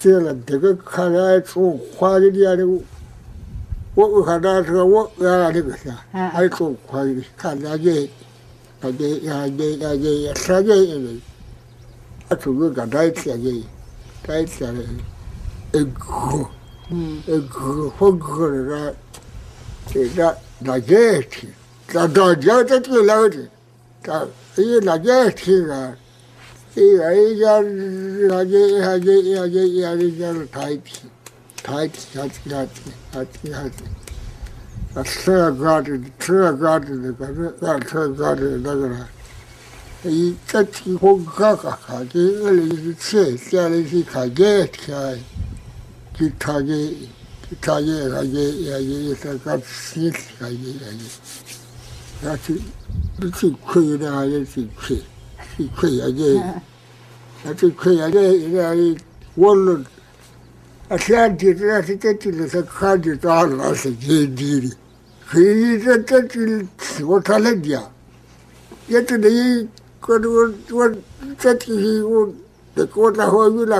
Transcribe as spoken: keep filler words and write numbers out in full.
这了，这个看来从花的店的，我看他说我原来这个啥，还从花的看他这，他这呀这呀这呀啥这的，他从个干台车的，台车的，一个，嗯，一个风格的，这那那这题，那大家这这了解，他因那这题啊。一个一家那些那些那些那些叫台体，台体台体台体台体台体，啊，车搞的车搞的那个那车搞的那个啦，一这提供卡卡卡的，那里是车，家里是卡的车，去卡的，去卡的卡的那些那个西卡的那些，那是不是亏的还是亏？是亏啊这。那这可以啊，这这我了，啊，天地这是这这里是看的大了是天地的，可以这这这我看了讲，也真的，我我我这题我这我这会为了。